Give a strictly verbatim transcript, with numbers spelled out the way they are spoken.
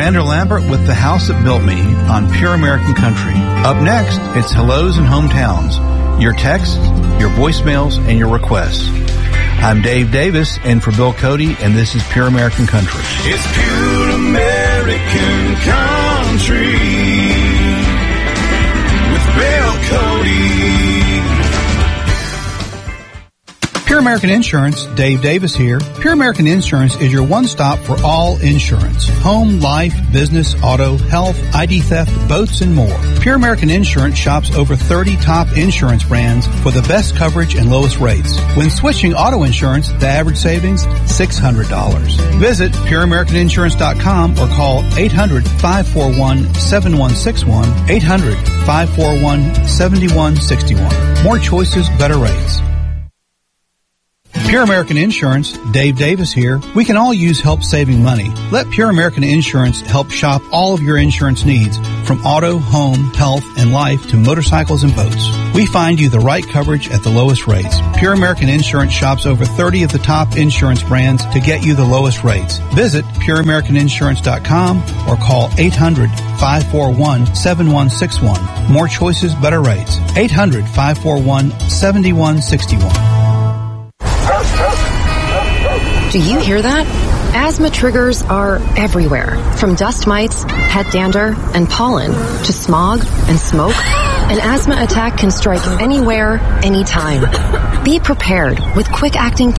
Miranda Lambert with The House That Built Me on Pure American Country. Up next, it's Hellos and Hometowns, your texts, your voicemails, and your requests. I'm Dave Davis, and for Bill Cody, and this is Pure American Country. It's Pure American Country with Bill Cody. Pure American Insurance, Dave Davis here. Pure American Insurance is your one-stop for all insurance. Home, life, business, auto, health, I D theft, boats, and more. Pure American Insurance shops over thirty top insurance brands for the best coverage and lowest rates. When switching auto insurance, the average savings, six hundred dollars. Visit pure american insurance dot com or call eight hundred, five four one, seven one six one, eight hundred, five four one, seven one six one. More choices, better rates. Pure American Insurance, Dave Davis here. We can all use help saving money. Let Pure American Insurance help shop all of your insurance needs, from auto, home, health, and life to motorcycles and boats. We find you the right coverage at the lowest rates. Pure American Insurance shops over thirty of the top insurance brands to get you the lowest rates. Visit pure american insurance dot com or call eight hundred, five four one, seven one six one. More choices, better rates. eight hundred, five four one, seven one six one. Do you hear that? Asthma triggers are everywhere, from dust mites, head dander, and pollen, to smog and smoke. An asthma attack can strike anywhere, anytime. Be prepared with quick-acting